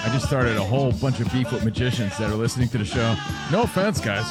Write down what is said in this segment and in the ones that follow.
I just started a whole bunch of beef with magicians that are listening to the show. No offense, guys.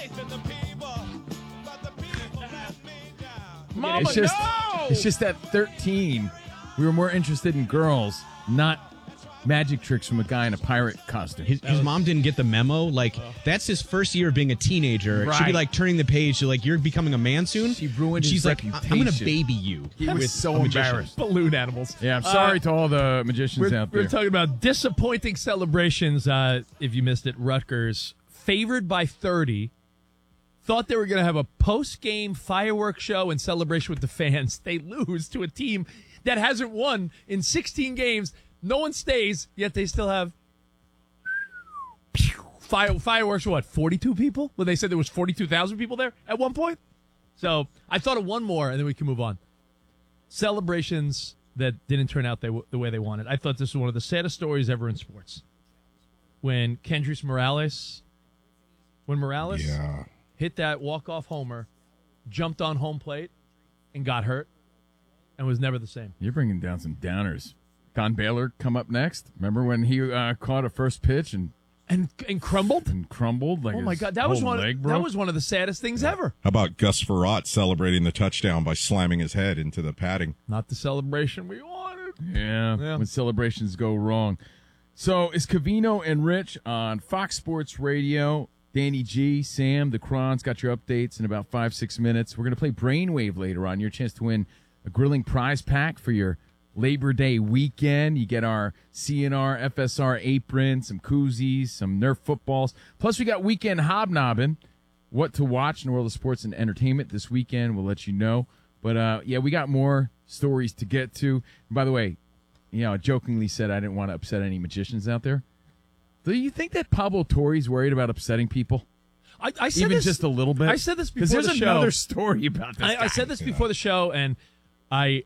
Mama, It's just that 13, we were more interested in girls, not magic tricks from a guy in a pirate costume. His mom didn't get the memo. Like, that's his first year of being a teenager. Right. She'd be like turning the page to like, you're becoming a man soon. She ruined his She's like, reputation. I'm going to baby you. He was with so a magician. embarrassed. balloon animals. Yeah, I'm sorry to all the magicians out there. We're talking about disappointing celebrations. If you missed it, Rutgers, favored by 30, thought they were going to have a post-game fireworks show and celebration with the fans. They lose to a team that hasn't won in 16 games. No one stays, yet they still have fireworks. What, 42 people? Well, they said there was 42,000 people there at one point. So I thought of one more, and then we can move on. Celebrations that didn't turn out the way they wanted. I thought this was one of the saddest stories ever in sports. When Kendrys Morales, hit that walk-off homer, jumped on home plate, and got hurt, and was never the same. You're bringing down some downers. Don Baylor come up next. Remember when he caught a first pitch and crumbled? And crumbled like Oh my his God, that whole was leg broke? that was one of the saddest things ever. How about Gus Farrat celebrating the touchdown by slamming his head into the padding? Not the celebration we wanted. Yeah, when celebrations go wrong. So is Covino and Rich on Fox Sports Radio. Danny G, Sam, the Crons got your updates in about 5-6 minutes. We're going to play Brainwave later on. Your chance to win a grilling prize pack for your Labor Day weekend. You get our CNR, FSR apron, some koozies, some Nerf footballs. Plus, we got weekend hobnobbing. What to watch in the world of sports and entertainment this weekend. We'll let you know. But, yeah, we got more stories to get to. And by the way, I jokingly said I didn't want to upset any magicians out there. Do you think that Pablo Torre's worried about upsetting people? I said Even this, just a little bit? I said this before Because the there's show. another story about this I said this before the show, and I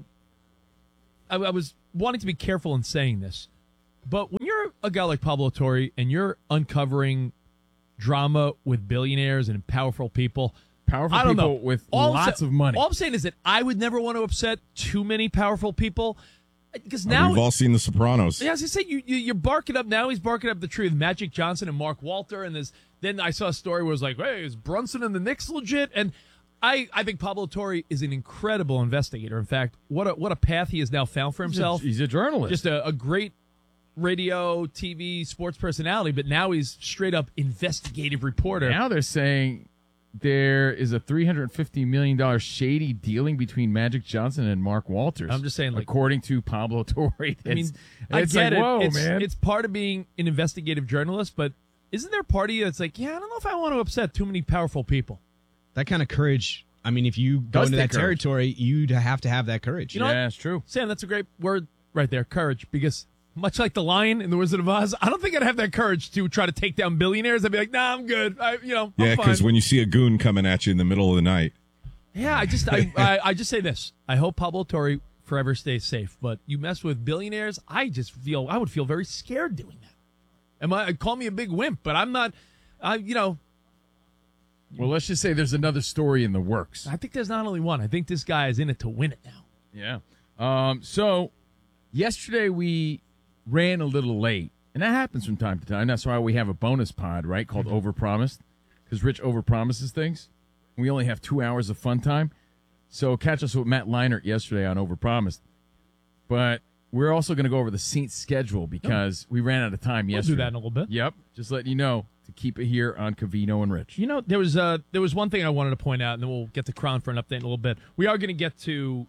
was wanting to be careful in saying this. But when you're a guy like Pablo Torre and you're uncovering drama with billionaires and powerful people, Powerful I don't people know. with All I'm lots sa- of money. All I'm saying is that I would never want to upset too many powerful people. Because We've now, all seen The Sopranos. yeah, as I say, you're barking up. Now he's barking up the tree with Magic Johnson and Mark Walter, and then I saw a story where it was like, "Hey, is Brunson and the Knicks legit?" And I think Pablo Torre is an incredible investigator. In fact, what a path he has now found for himself. He's a journalist. Just a great radio, TV, sports personality, but now he's straight up investigative reporter. Now they're saying there is a $350 million shady dealing between Magic Johnson and Mark Walters. I'm just saying, like, according to Pablo Torre. I mean, I it's get like, it. whoa, it's, man. it's part of being an investigative journalist, but isn't there a part of you that's like, yeah, I don't know if I want to upset too many powerful people. That kind of courage. I mean, if you go Does into take that courage. territory, you'd have to have that courage. You know what? Yeah, it's true. Sam, that's a great word right there, courage, because much like the lion in The Wizard of Oz, I don't think I'd have that courage to try to take down billionaires. I'd be like, nah, I'm good. I'm Yeah, fine. because when you see a goon coming at you in the middle of the night, Yeah, I just say this. I hope Pablo Torre forever stays safe. But you mess with billionaires, I would feel very scared doing that. Call me a big wimp, but I'm not. Well, let's just say there's another story in the works. I think there's not only one. I think this guy is in it to win it now. Yeah. So yesterday we ran a little late, and that happens from time to time. That's why we have a bonus pod, right, called Overpromised, because Rich overpromises things. We only have 2 hours of fun time. So catch us with Matt Leinart yesterday on Overpromised. But we're also going to go over the Saints schedule because we ran out of time We'll yesterday. do that in a little bit. Yep. Just letting you know to keep it here on Covino and Rich. You know, there was one thing I wanted to point out, and then we'll get to Crown for an update in a little bit. We are going to get to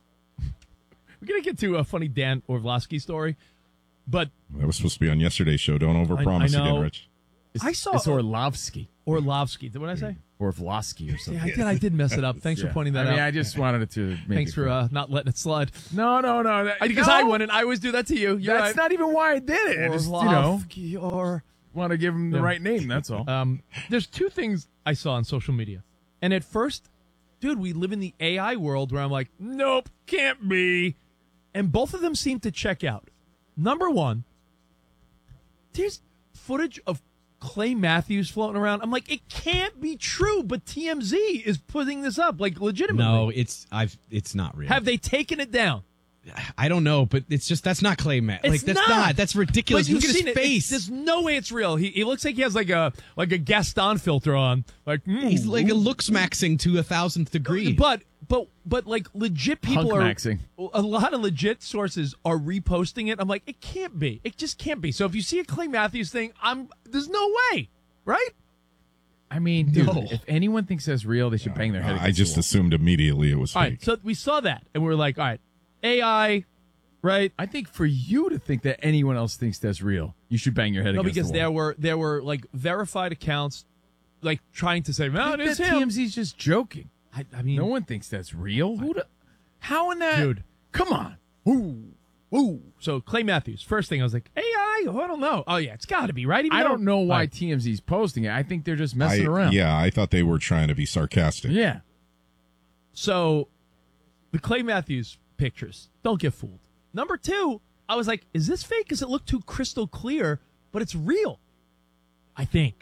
a funny Dan Orlovsky story, but that was supposed to be on yesterday's show. Don't overpromise I know. again, Rich. I saw It's Orlovsky. Orlovsky. What did I say? Orlovsky or something. Yeah, I did mess it up. Thanks for pointing that out. I just wanted it to make Thanks it for clear. not letting it slide. No. Because I wouldn't. I always do that to you. You're That's right. not even why I did it. I just, Orlovsky or want to give him the right name, that's all. there's two things I saw on social media. And at first, dude, we live in the AI world where I'm like, nope, can't be. And both of them seem to check out. Number one, there's footage of Clay Matthews floating around. I'm like, it can't be true, but TMZ is putting this up, like legitimately. No, it's not real. Have they taken it down? I don't know, but it's just that's not Clay Matthews. It's Like that's not. That's ridiculous. But Look at his seen it. face. There's no way it's real. He looks like he has like a Gaston filter on. Like He's like a looks maxing to 1,000th degree. But like legit people are Hunk-maxing. a lot of legit sources are reposting it. I'm like, it can't be. It just can't be. So if you see a Clay Matthews thing, there's no way, right? I mean, dude, No. if anyone thinks that's real, they should bang their head against I just the wall. assumed immediately it was All fake. right, so we saw that and we were like, all right, AI, right? I think for you to think that anyone else thinks that's real, you should bang your head No, against because the wall. there were like verified accounts, like trying to say, no, I it think is that him. TMZ's just joking. I mean, No one thinks that's real. How in that? Dude. Come on. ooh. So Clay Matthews, first thing I was like, AI? Oh, I don't know. Oh yeah, it's got to be right. Even I though- don't know why Right. TMZ's posting it. I think they're just messing I- around. Yeah, I thought they were trying to be sarcastic. Yeah. So the Clay Matthews pictures, don't get fooled. Number two, I was like, is this fake? Because it looked too crystal clear, but it's real. I think.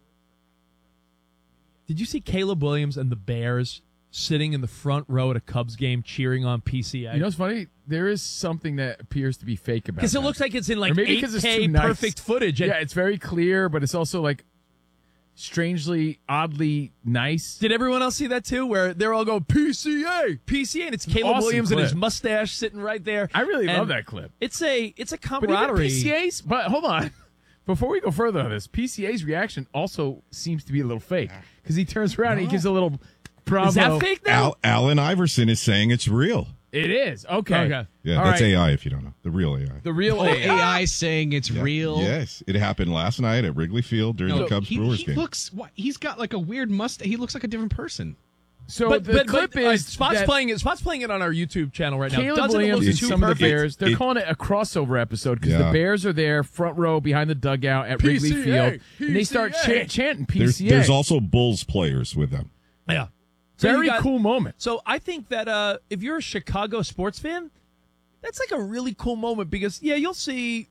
Did you see Caleb Williams and the Bears sitting in the front row at a Cubs game cheering on PCA? You know what's funny? There is something that appears to be fake about because it that. looks like it's in like Or maybe 'cause it's 8K too nice. perfect footage. And Yeah, it's very clear, but it's also like strangely, oddly nice. did everyone else see that too? Where they're all going PCA, and it's Caleb Awesome Williams and his clip. mustache sitting right there. I really And love that clip. It's a But even camaraderie. PCA's, but hold on. Before we go further on this, PCA's reaction also seems to be a little fake because he turns around and he gives a little bravo. Is that fake now? Allen Iverson is saying it's real. It is. Okay. Okay. Yeah, All that's right. AI if you don't know. The real AI. The real oh, AI. AI saying it's Yeah. real. Yes, it happened last night at Wrigley Field during the Cubs Brewers he game. looks. He's got like a weird mustache. He looks like a different person. So the clip is Spot's that playing it. Spot's playing it on our YouTube channel right now. Caleb Doesn't it Williams look and too some of the perfect? Bears. They're calling it a crossover episode because Yeah. the Bears are there, front row behind the dugout at Wrigley PCA, Field, and they start PCA. chanting There's, PCA. there's also Bulls players with them. Yeah. So you Very got- cool moment. So I think that if you're a Chicago sports fan, that's like a really cool moment because you'll see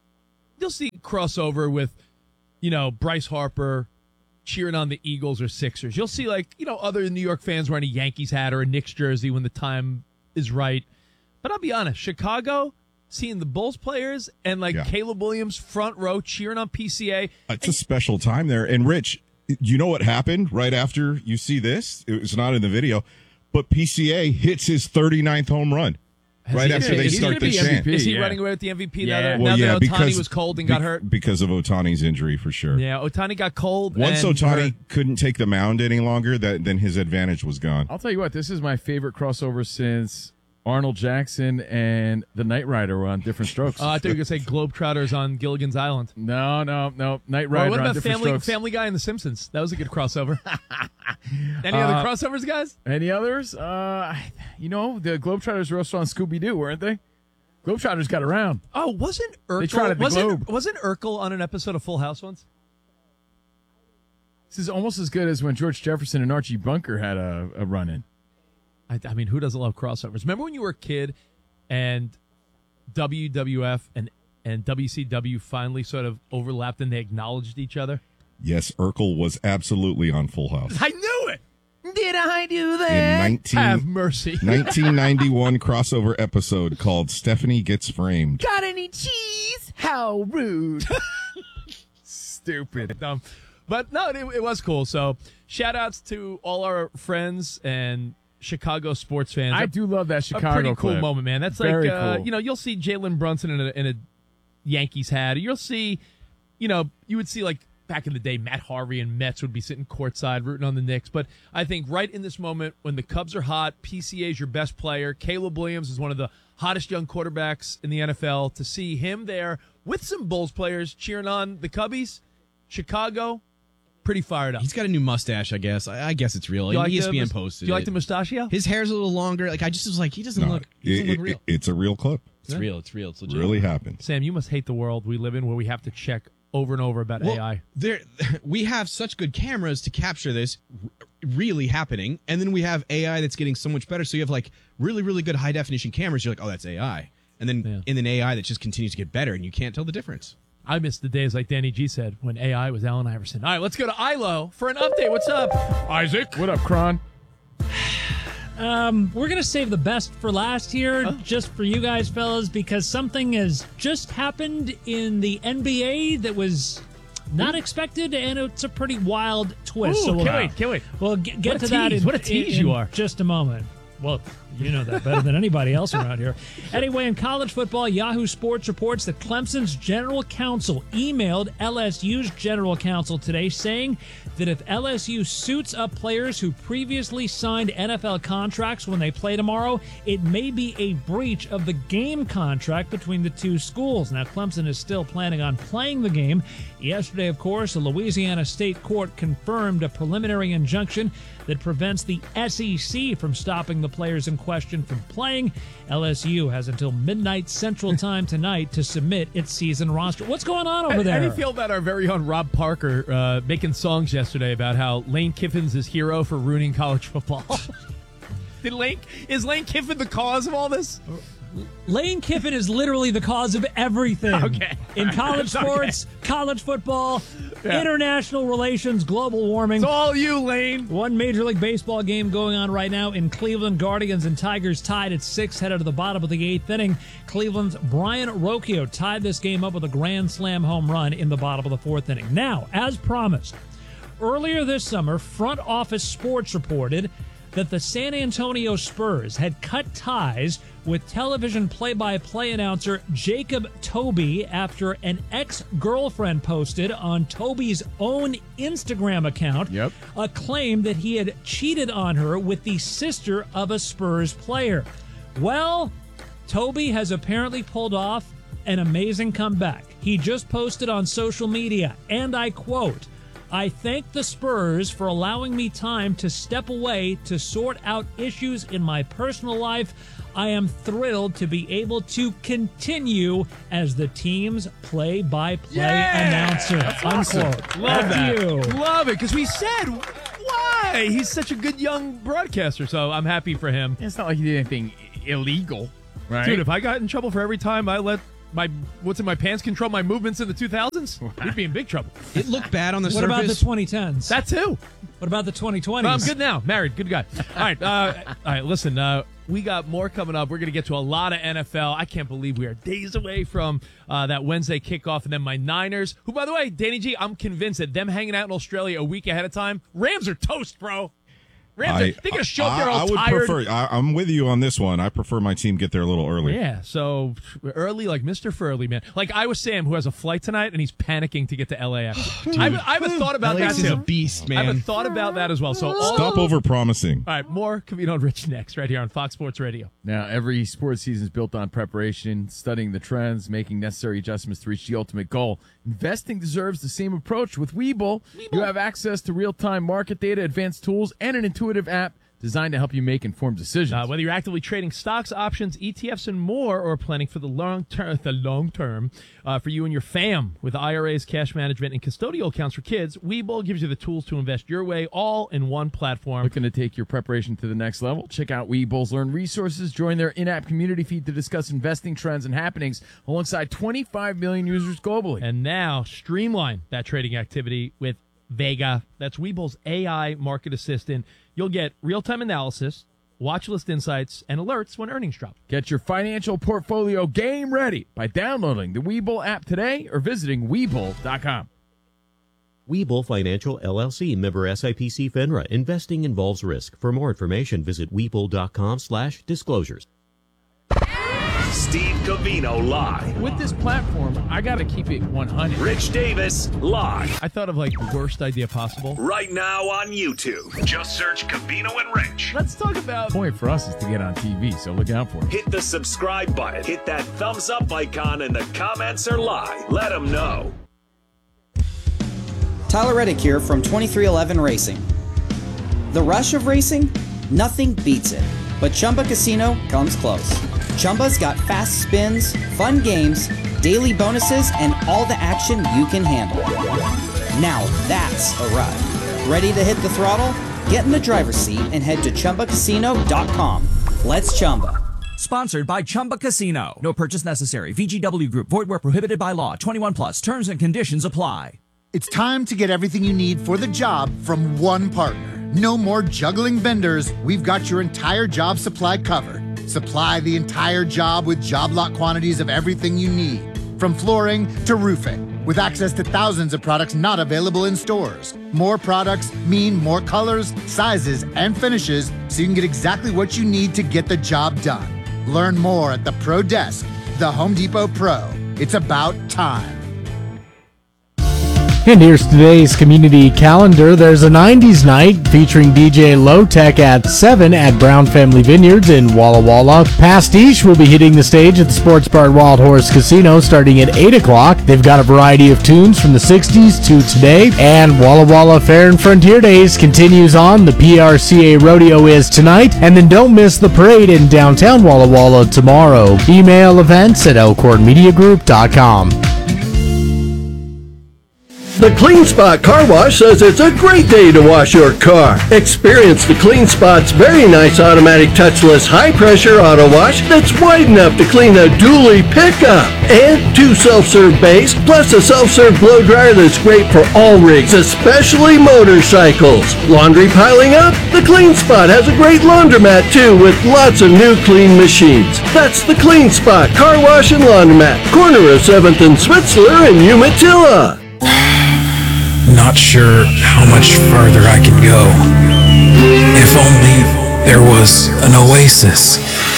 crossover with, Bryce Harper cheering on the Eagles or Sixers. You'll see other New York fans wearing a Yankees hat or a Knicks jersey when the time is right. But I'll be honest, Chicago seeing the Bulls players and Yeah. Caleb Williams front row cheering on PCA. It's a special time there. And Rich, you know what happened right after you see this? It was not in the video, but PCA hits his 39th home run right he- after they is he start gonna the be chant. MVP? Is he Yeah. running away with the MVP Yeah. now that, Well, now that Ohtani was cold and got hurt? Because of Otani's injury, for sure. Yeah, Ohtani got cold. Once and Ohtani hurt. couldn't take the mound any longer, then his advantage was gone. I'll tell you what, this is my favorite crossover since Arnold Jackson and the Knight Rider were on Different Strokes. I thought you were going to say Globetrotters on Gilligan's Island. No. Knight Or Rider what on about Different Family Strokes. Family Guy and The Simpsons? That was a good crossover. Any other crossovers, guys? Any others? The Globetrotters were also on Scooby-Doo, weren't they? Globetrotters got around. Oh, wasn't Urkel? They tried at the Globe. Wasn't Urkel on an episode of Full House once? This is almost as good as when George Jefferson and Archie Bunker had a run-in. I mean, who doesn't love crossovers? Remember when you were a kid and WWF and WCW finally sort of overlapped and they acknowledged each other? Yes, Urkel was absolutely on Full House. I knew it. Did I do In that? Have mercy. 1991 crossover episode called Stephanie Gets Framed. Got any cheese? How rude. Stupid. Dumb. But no, it was cool. So shout outs to all our friends and Chicago sports fans. I do love that Chicago a pretty cool clip. moment, man. That's Very like cool. you'll see Jalen Brunson in a Yankees hat. You'll see, you would see like back in the day, Matt Harvey and Mets would be sitting courtside rooting on the Knicks. But I think right in this moment when the Cubs are hot, PCA is your best player. Caleb Williams is one of the hottest young quarterbacks in the NFL. To see him there with some Bulls players cheering on the Cubbies, Chicago, pretty fired up. He's got a new mustache, I guess. I guess it's real. You like ESPN the, posted. Do you like it. the mustachio? His hair's a little longer. Like I just was like, he doesn't No, look. He doesn't look real. it's a real clip. It's real. It's real. It's legit. Really happened. Sam, you must hate the world we live in where we have to check over and over about AI. We have such good cameras to capture this really happening, and then we have AI that's getting so much better. So you have like really, really good high definition cameras. You're like, oh, that's AI, and then AI that just continues to get better, and you can't tell the difference. I miss the days, like Danny G said, when AI was Allen Iverson. All right, let's go to ILO for an update. What's up, Isaac? What up, Kron? We're going to save the best for last here, just for you guys, fellas, because something has just happened in the NBA that was not expected, and it's a pretty wild twist. Ooh, so can't wait. We'll get to that What a tease in you are. just a moment. Well, you know that better than anybody else around here. Anyway, in college football, Yahoo Sports reports that Clemson's general counsel emailed LSU's general counsel today saying that if LSU suits up players who previously signed NFL contracts when they play tomorrow, it may be a breach of the game contract between the two schools. Now, Clemson is still planning on playing the game. Yesterday, of course, a Louisiana state court confirmed a preliminary injunction that prevents the SEC from stopping the players in question from playing. LSU has until midnight Central Time tonight to submit its season roster. What's going on over there? How do you feel about our very own Rob Parker making songs yesterday about how Lane Kiffin's his hero for ruining college football? Is Lane Kiffin the cause of all this? Lane Kiffin is literally the cause of everything. Okay. In college sports, college football, international relations, global warming. It's all you, Lane. One Major League Baseball game going on right now in Cleveland. Guardians and Tigers tied at 6, headed to the bottom of the 8th inning. Cleveland's Brian Rocchio tied this game up with a grand slam home run in the bottom of the 4th inning. Now, as promised, earlier this summer, Front Office Sports reported that the San Antonio Spurs had cut ties with television play-by-play announcer Jacob Toby after an ex-girlfriend posted on Toby's own Instagram account a claim that he had cheated on her with the sister of a Spurs player. Well, Toby has apparently pulled off an amazing comeback. He just posted on social media, and I quote, "I thank the Spurs for allowing me time to step away to sort out issues in my personal life. I am thrilled to be able to continue as the team's play-by-play announcer." Unquote. Love Back to you. Love it, because we said, why? He's such a good young broadcaster, so I'm happy for him. It's not like he did anything illegal, right? Dude, if I got in trouble for every time I let my what's in my pants control my movements in the 2000s, we'd be in big trouble. It looked bad on the What surface. about the 2010s? That too. What about the 2020s? I'm good now. Married. Good guy. All right. Listen, we got more coming up. We're going to get to a lot of NFL. I can't believe we are days away from that Wednesday kickoff. And then my Niners, who, by the way, Danny G, I'm convinced that them hanging out in Australia a week ahead of time, Rams are toast, bro. Rams, they're going to show up there all tired. I'm with you on this one. I prefer my team get there a little early. Yeah, so early like Mr. Furley, man. Like I was Sam, who has a flight tonight, and he's panicking to get to LAX. I haven't thought about LAX that is too. a beast, man. I haven't thought about that as well. So Stop over promising. All right, more Covino and Rich next, right here on Fox Sports Radio. Now, every sports season is built on preparation, studying the trends, making necessary adjustments to reach the ultimate goal. Investing deserves the same approach with Webull. You have access to real-time market data, advanced tools, and an intuitive app designed to help you make informed decisions. Whether you're actively trading stocks, options, ETFs, and more, or planning for the long term, for you and your fam with IRAs, cash management, and custodial accounts for kids, Webull gives you the tools to invest your way, all in one platform. Looking to take your preparation to the next level? Check out Webull's Learn Resources. Join their in-app community feed to discuss investing trends and happenings alongside 25 million users globally. And now, streamline that trading activity with Vega. That's Webull's AI market assistant. You'll get real-time analysis, watch list insights, and alerts when earnings drop. Get your financial portfolio game ready by downloading the Webull app today or visiting Webull.com. Webull Financial LLC, member SIPC FINRA. Investing involves risk. For more information, visit Webull.com/disclosures. Steve Covino live. With this platform, I got to keep it 100. Rich Davis live. I thought of like the worst idea possible. Right now on YouTube. Just search Covino and Rich. Let's talk about... The point for us is to get on TV, so look out for it. Hit the subscribe button. Hit that thumbs up icon and the comments are live. Let them know. Tyler Reddick here from 2311 Racing. The rush of racing? Nothing beats it. But Chumba Casino comes close. Chumba's got fast spins, fun games, daily bonuses, and all the action you can handle. Now that's a ride. Ready to hit the throttle? Get in the driver's seat and head to ChumbaCasino.com. Let's Chumba. Sponsored by Chumba Casino. No purchase necessary. VGW Group. Void where prohibited by law. 21 plus. Terms and conditions apply. It's time to get everything you need for the job from one partner. No more juggling vendors. We've got your entire job supply covered. Supply the entire job with job lot quantities of everything you need, from flooring to roofing, with access to thousands of products not available in stores. More products mean more colors, sizes, and finishes, so you can get exactly what you need to get the job done. Learn more at the Pro Desk, the Home Depot Pro. It's about time. And here's today's community calendar. There's a 90s night featuring DJ Low Tech at 7 at Brown Family Vineyards in Walla Walla. Pastiche will be hitting the stage at the Sports Bar Wild Horse Casino starting at 8 o'clock. They've got a variety of tunes from the 60s to today. And Walla Walla Fair and Frontier Days continues on. The PRCA Rodeo is tonight. And then don't miss the parade in downtown Walla Walla tomorrow. Email events at elkhornmediagroup.com. The Clean Spot Car Wash says it's a great day to wash your car. Experience the Clean Spot's very nice automatic touchless high-pressure auto wash that's wide enough to clean a dually pickup. And 2 self-serve bays, plus a self-serve blow dryer that's great for all rigs, especially motorcycles. Laundry piling up? The Clean Spot has a great laundromat too, with lots of new clean machines. That's the Clean Spot Car Wash and Laundromat, corner of 7th and Switzler in Umatilla. Not sure how much further I can go. If only there was an oasis.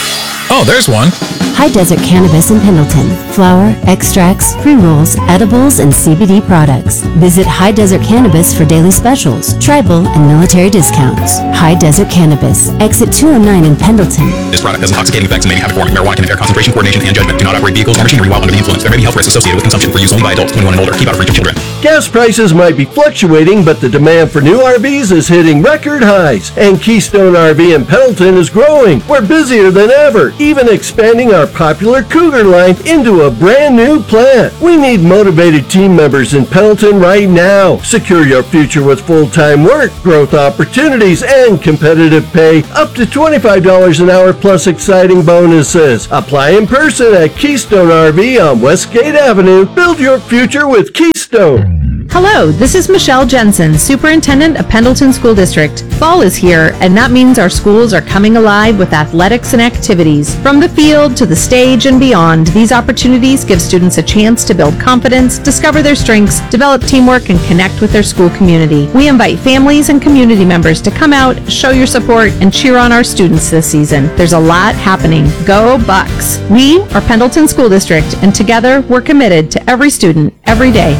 Oh, there's one. High Desert Cannabis in Pendleton. Flower, extracts, pre-rolls, edibles, and CBD products. Visit High Desert Cannabis for daily specials, tribal, and military discounts. High Desert Cannabis. Exit 209 in Pendleton. This product has intoxicating effects and may be habit forming. Marijuana can impair concentration, coordination, and judgment. Do not operate vehicles or machinery while under the influence. There may be health risks associated with consumption for use only by adults 21 and older. Keep out of reach of children. Gas prices might be fluctuating, but the demand for new RVs is hitting record highs. And Keystone RV in Pendleton is growing. We're busier than ever, even expanding our popular Cougar line into a brand new plant. We need motivated team members in Pendleton right now. Secure your future with full-time work, growth opportunities, and competitive pay. Up to $25 an hour plus exciting bonuses. Apply in person at Keystone RV on Westgate Avenue. Build your future with Keystone. Hello, this is Michelle Jensen, Superintendent of Pendleton School District. Fall is here, and that means our schools are coming alive with athletics and activities. From the field to the stage and beyond, these opportunities give students a chance to build confidence, discover their strengths, develop teamwork, and connect with their school community. We invite families and community members to come out, show your support, and cheer on our students this season. There's a lot happening. Go Bucks! We are Pendleton School District, and together we're committed to every student, every day.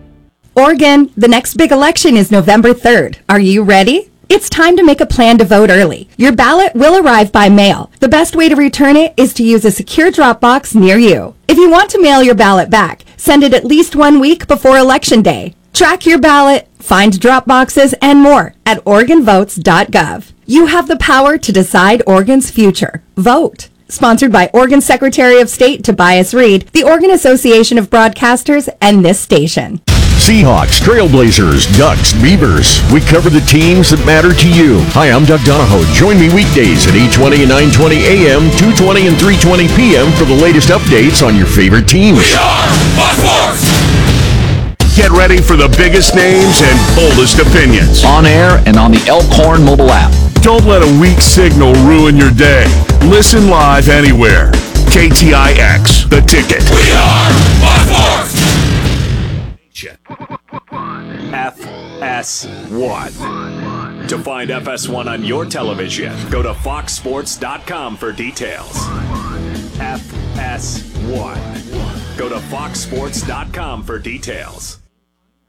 Oregon, the next big election is November 3rd. Are you ready? It's time to make a plan to vote early. Your ballot will arrive by mail. The best way to return it is to use a secure drop box near you. If you want to mail your ballot back, send it at least 1 week before Election Day. Track your ballot, find drop boxes, and more at OregonVotes.gov. You have the power to decide Oregon's future. Vote. Sponsored by Oregon Secretary of State Tobias Reed, the Oregon Association of Broadcasters, and this station. Seahawks, Trailblazers, Ducks, Beavers. We cover the teams that matter to you. Hi, I'm Doug Donahoe. Join me weekdays at 8:20 and 9:20 a.m., 2:20 and 3:20 p.m. for the latest updates on your favorite teams. We are Fox Sports! Get ready for the biggest names and boldest opinions. On air and on the Elkhorn mobile app. Don't let a weak signal ruin your day. Listen live anywhere. KTIX, The Ticket. We are Fox Sports! FS1. To find FS1 on your television, go to foxsports.com for details. FS1. Go to foxsports.com for details.